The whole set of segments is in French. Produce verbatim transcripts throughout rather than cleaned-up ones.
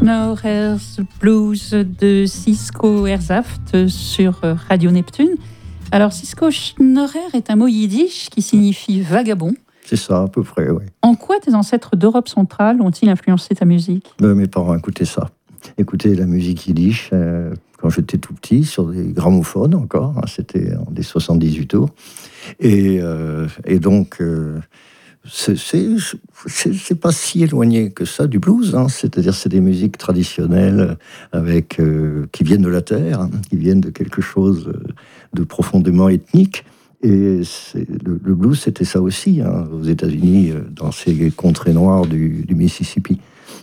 Schnorrers Blues de Cisco Herzhaft sur Radio Neptune. Alors, Cisco Schnorrer est un mot yiddish qui signifie vagabond. C'est ça, à peu près, oui. En quoi tes ancêtres d'Europe centrale ont-ils influencé ta musique ? ben, Mes parents écoutaient ça. Écoutaient la musique yiddish euh, quand j'étais tout petit, sur des gramophones encore. Hein, c'était en des soixante-dix-huit tours. Et, euh, et donc... Euh, C'est, c'est, c'est, c'est pas si éloigné que ça du blues, hein. C'est-à-dire c'est des musiques traditionnelles avec, euh, qui viennent de la terre, hein, qui viennent de quelque chose de profondément ethnique. Et c'est, le, le blues, c'était ça aussi, hein, aux États-Unis, dans ces contrées noires du, du Mississippi.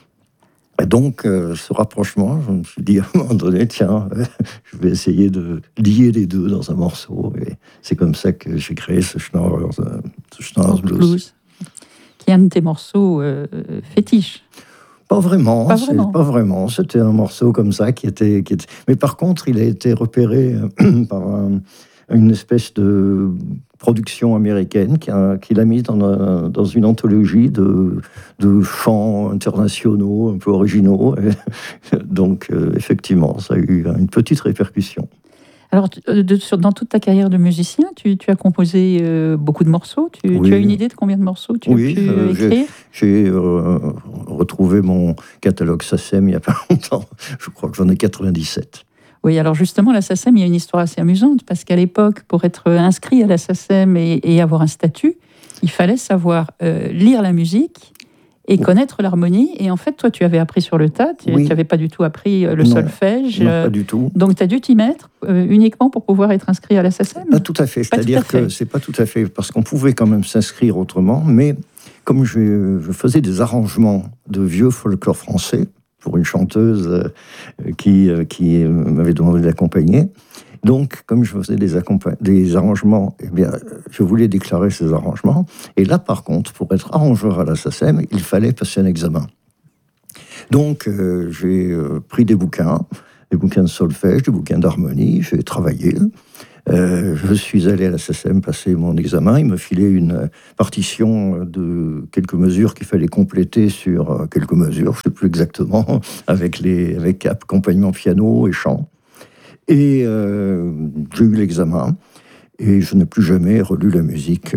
Et donc, euh, ce rapprochement, je me suis dit à un moment donné, tiens, euh, je vais essayer de lier les deux dans un morceau. Et c'est comme ça que j'ai créé ce Schnorrers, euh, ce Schnorrers Blues. Blues. Qui est un de tes morceaux euh, fétiches. Pas vraiment, pas c'est vraiment. Pas vraiment. C'était un morceau comme ça qui était, qui était... Mais par contre, il a été repéré euh, par un, une espèce de production américaine qui, a, qui l'a mis dans, un, dans une anthologie de, de chants internationaux un peu originaux. Et donc, euh, effectivement, ça a eu une petite répercussion. Alors, de, sur, dans toute ta carrière de musicien, tu, tu as composé euh, beaucoup de morceaux. Tu, oui. tu as une idée de combien de morceaux tu oui, as pu euh, écrire ? J'ai, j'ai euh, retrouvé mon catalogue SACEM il n'y a pas longtemps. Je crois que j'en ai quatre-vingt-dix-sept. Oui, alors justement, la SACEM, il y a une histoire assez amusante, parce qu'à l'époque, pour être inscrit à la SACEM et, et avoir un statut, il fallait savoir euh, lire la musique et connaître l'harmonie. Et en fait, toi, tu avais appris sur le tas. Tu n'avais oui. pas du tout appris le non, solfège. Non, pas du tout. Donc, tu as dû t'y mettre euh, uniquement pour pouvoir être inscrit à la SACEM ? Pas tout à fait. Pas C'est-à-dire tout à fait. que c'est pas tout à fait, parce qu'on pouvait quand même s'inscrire autrement. Mais comme je, je faisais des arrangements de vieux folklore français pour une chanteuse euh, qui, euh, qui m'avait demandé d'accompagner, donc, comme je faisais des, accompa- des arrangements, eh bien, je voulais déclarer ces arrangements. Et là, par contre, pour être arrangeur à la SACEM, il fallait passer un examen. Donc, euh, j'ai euh, pris des bouquins, des bouquins de solfège, des bouquins d'harmonie, j'ai travaillé. Euh, je suis allé à la SACEM passer mon examen. Il me filait une partition de quelques mesures qu'il fallait compléter sur quelques mesures, je ne sais plus exactement, avec, les, avec accompagnement piano et chant. Et euh, j'ai eu l'examen, et je n'ai plus jamais relu la musique.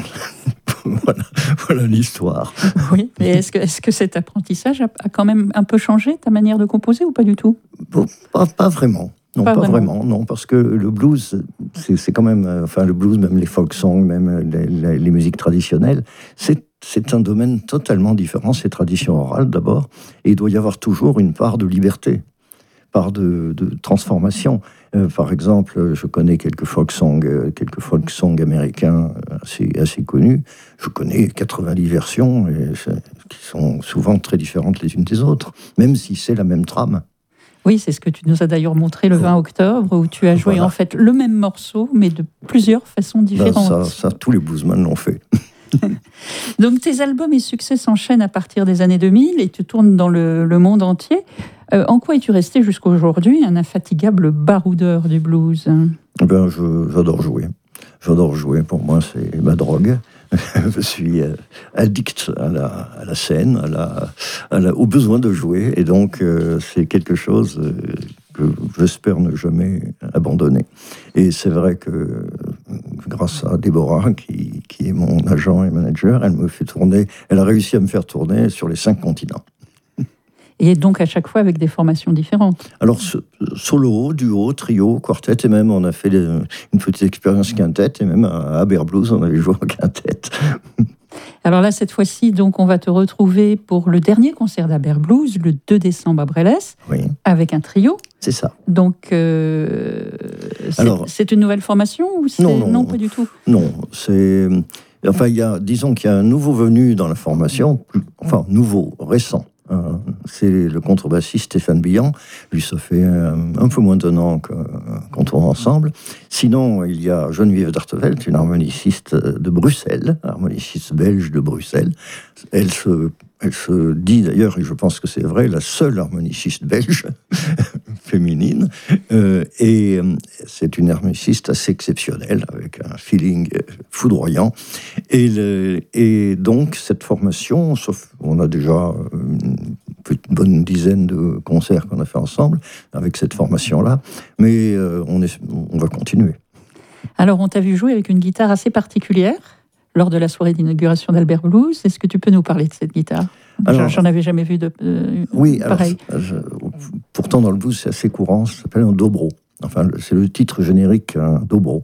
voilà, voilà l'histoire. Oui, mais est-ce que, est-ce que cet apprentissage a, a quand même un peu changé ta manière de composer ou pas du tout ? Bon, pas, pas vraiment. Non, pas, pas vraiment. vraiment. Non, parce que le blues, c'est, c'est quand même, enfin le blues, même les folk songs, même les, les, les musiques traditionnelles, c'est, c'est un domaine totalement différent. C'est tradition orale d'abord, et il doit y avoir toujours une part de liberté, part de, de transformation. Euh, par exemple, je connais quelques folk songs, euh, quelques folk songs américains assez, assez connus. Je connais quatre-vingt-dix versions et qui sont souvent très différentes les unes des autres, même si c'est la même trame. Oui, c'est ce que tu nous as d'ailleurs montré le vingt octobre, où tu as joué voilà. en fait le même morceau, mais de plusieurs façons différentes. Ben ça, ça, tous les bluesmen l'ont fait. Donc tes albums et succès s'enchaînent à partir des années deux mille et tu tournes dans le, le monde entier. Euh, en quoi es-tu resté jusqu'à aujourd'hui un infatigable baroudeur du blues ? Ben, je, j'adore jouer. J'adore jouer. Pour moi, c'est ma drogue. Je suis addict à la, à la scène, à la, à la, au besoin de jouer. Et donc, euh, c'est quelque chose que j'espère ne jamais abandonner. Et c'est vrai que grâce à Déborah, qui, qui est mon agent et manager, elle me fait tourner, elle a réussi à me faire tourner sur les cinq continents. Et donc à chaque fois avec des formations différentes. Alors solo, duo, trio, quartet, et même on a fait une petite expérience quintette, et même à Aber Blues on avait joué en quintette. Alors là cette fois-ci donc on va te retrouver pour le dernier concert d'Aber Blues le deux décembre à Brélès, oui. Avec un trio. C'est ça. Donc euh, c'est, Alors, c'est une nouvelle formation ou c'est... Non, non, non, pas du tout. Non, c'est enfin il y a, disons qu'il y a un nouveau venu dans la formation, enfin nouveau, récent. Euh, c'est le contrebassiste Stéphane Billan. Lui, ça fait un, un peu moins d'un an que, qu'on tourne ensemble. Sinon, il y a Geneviève d'Artevelde, une harmoniciste de Bruxelles, harmoniciste belge de Bruxelles. Elle se, elle se dit d'ailleurs, et je pense que c'est vrai, la seule harmoniciste belge féminine. Euh, et c'est une harmoniciste assez exceptionnelle, avec un feeling foudroyant. Et, le, et donc, cette formation, sauf on a déjà une une bonne dizaine de concerts qu'on a fait ensemble avec cette formation-là. Mais euh, on, est, on va continuer. Alors, on t'a vu jouer avec une guitare assez particulière lors de la soirée d'inauguration d'Albert Blues. Est-ce que tu peux nous parler de cette guitare ? Alors, J'en avais jamais vu de euh, oui, pareil. Alors, je, pourtant, dans le blues, c'est assez courant. Ça s'appelle un dobro. Enfin, c'est le titre générique, un dobro.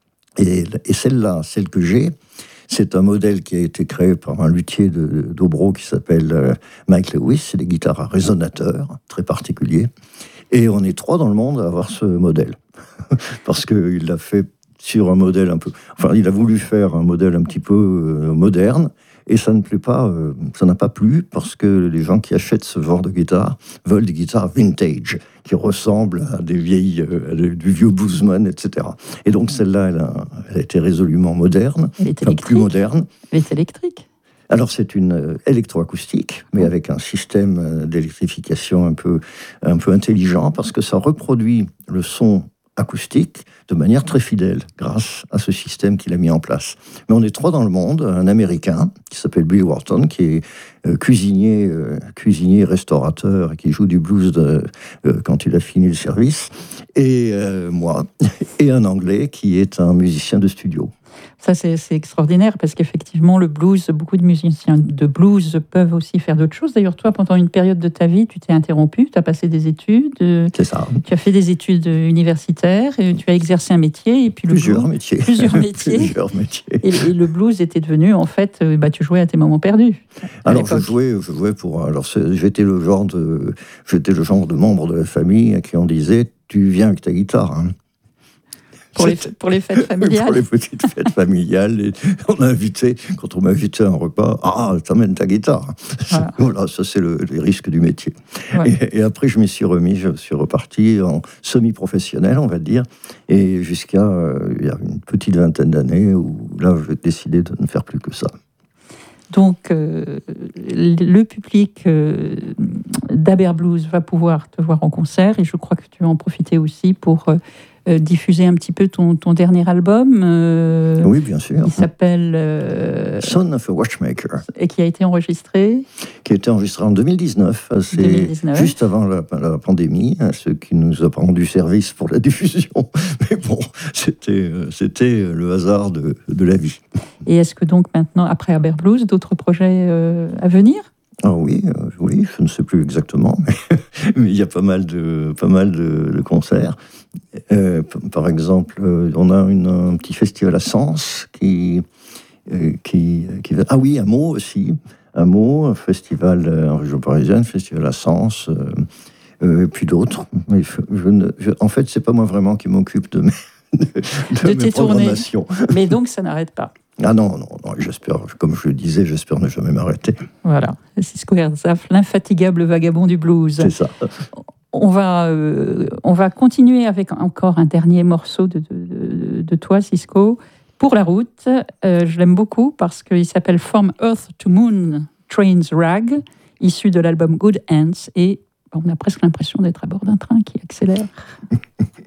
Et, et celle-là, celle que j'ai, c'est un modèle qui a été créé par un luthier de, de dobro qui s'appelle euh, Mike Lewis. C'est des guitares à résonateur, très particuliers. Et on est trois dans le monde à avoir ce modèle. Parce qu'il l'a fait sur un modèle un peu... Enfin, il a voulu faire un modèle un petit peu euh, moderne. Et ça ne plaît pas, euh, ça n'a pas plu, parce que les gens qui achètent ce genre de guitare veulent des guitares vintage, qui ressemblent à des vieilles, euh, à du vieux bluesman, et cetera. Et donc celle-là, elle a, elle a été résolument moderne, elle est enfin plus moderne. Elle est électrique. Alors c'est une euh, électroacoustique, mais avec un système euh, d'électrification un peu, un peu intelligent, parce que ça reproduit le son acoustique de manière très fidèle grâce à ce système qu'il a mis en place. Mais on est trois dans le monde, un Américain qui s'appelle Bill Wharton, qui est euh, cuisinier, euh, cuisinier, restaurateur, et qui joue du blues de, euh, quand il a fini le service, et euh, moi, et un Anglais qui est un musicien de studio. Ça, c'est, c'est extraordinaire, parce qu'effectivement, le blues, beaucoup de musiciens de blues peuvent aussi faire d'autres choses. D'ailleurs, toi, pendant une période de ta vie, tu t'es interrompu, tu as passé des études. C'est ça. Tu as fait des études universitaires, et tu as exercé un métier. Et puis le plusieurs blues, métiers. Plusieurs métiers. plusieurs métiers. Et, et le blues était devenu, en fait, bah, tu jouais à tes moments perdus. Alors, je jouais, je jouais pour... Alors, j'étais le genre de, j'étais le genre de membre de la famille à qui on disait, tu viens avec ta guitare, hein. Pour les, pour les fêtes familiales. Pour les petites fêtes familiales. Et on a invité, quand on m'a invité à un repas, ah, t'amènes ta guitare. Voilà, voilà ça c'est le, les risques du métier. Ouais. Et, et après, je m'y suis remis, je suis reparti en semi-professionnel, on va dire, et jusqu'à euh, il y a une petite vingtaine d'années où là, j'ai décidé de ne faire plus que ça. Donc, euh, le public euh, d'Albert Blues va pouvoir te voir en concert, et je crois que tu vas en profiter aussi pour... Euh, Euh, diffuser un petit peu ton, ton dernier album. Euh, oui, bien sûr. Qui s'appelle... Euh, Son of a Watchmaker. Et qui a été enregistré Qui a été enregistré en deux mille dix-neuf. C'est deux mille dix-neuf. Juste avant la, la pandémie, ce qui nous a pas rendu service pour la diffusion. Mais bon, c'était, c'était le hasard de, de la vie. Et est-ce que donc maintenant, après Albert Blues, d'autres projets euh, à venir ? Ah oui, euh, oui, je ne sais plus exactement, mais, mais il y a pas mal de, pas mal de, de concerts. Euh, p- par exemple, euh, on a une, un petit festival à Sens qui, euh, qui, qui va... Ah oui, à Meaux aussi. À Meaux, un festival euh, en région parisienne, festival à Sens, euh, euh, puis d'autres. Mais je, je ne, je, en fait, c'est pas moi vraiment qui m'occupe de mes, de, de de mes programmations. Mais donc, ça n'arrête pas. Ah non, non, non, j'espère, comme je le disais, j'espère ne jamais m'arrêter. Voilà, Cisco Herzaf, l'infatigable vagabond du blues. C'est ça. On va, euh, on va continuer avec encore un dernier morceau de, de, de toi, Cisco, pour la route. Euh, je l'aime beaucoup parce qu'il s'appelle From Earth to Moon, Trains Rag, issu de l'album Good Ants, et on a presque l'impression d'être à bord d'un train qui accélère.